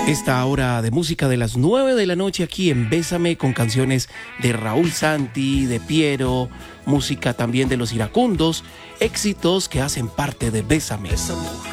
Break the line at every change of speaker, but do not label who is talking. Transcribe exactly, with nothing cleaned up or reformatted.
Esta hora de música de las nueve de la noche aquí en Bésame, con canciones de Raúl Santi, de Piero, música también de Los Iracundos, éxitos que hacen parte de Bésame.
Esa mujer